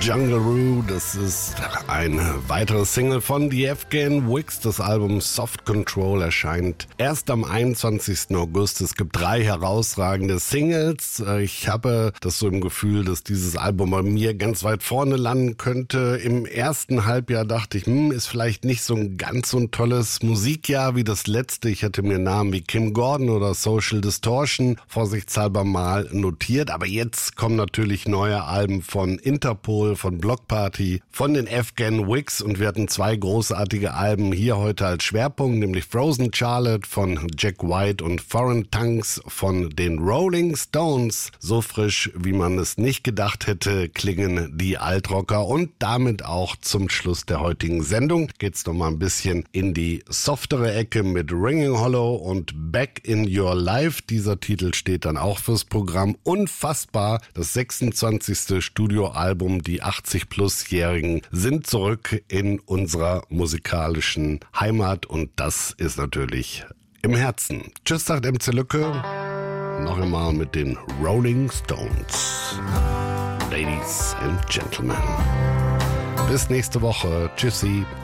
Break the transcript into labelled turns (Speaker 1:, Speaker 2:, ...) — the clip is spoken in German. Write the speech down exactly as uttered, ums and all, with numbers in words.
Speaker 1: Jungaroo, das ist eine weitere Single von The Afghan Wigs. Das Album Soft Control erscheint erst am einundzwanzigsten August. Es gibt drei herausragende Singles. Ich habe das so im Gefühl, dass dieses Album bei mir ganz weit vorne landen könnte. Im ersten Halbjahr dachte ich, hm, ist vielleicht nicht so ein ganz so ein tolles Musikjahr wie das letzte. Ich hatte mir Namen wie Kim Gordon oder Social Distortion vorsichtshalber mal notiert. Aber jetzt kommen natürlich neue Alben von Interpol, von Block Party, von den Afghan Wigs und wir hatten zwei großartige Alben hier heute als Schwerpunkt, nämlich Frozen Charlotte von Jack White und Foreign Tongues von den Rolling Stones. So frisch, wie man es nicht gedacht hätte, klingen die Altrocker und damit auch zum Schluss der heutigen Sendung geht's noch mal ein bisschen in die softere Ecke mit Ringing Hollow und Back in Your Life. Dieser Titel steht dann auch fürs Programm. Unfassbar, das sechsundzwanzigste Studioalbum, die achtzig-plus-Jährigen sind zurück in unserer musikalischen Heimat und das ist natürlich im Herzen. Tschüss, sagt M C Lücke. Noch einmal mit den Rolling Stones. Ladies and Gentlemen. Bis nächste Woche. Tschüssi.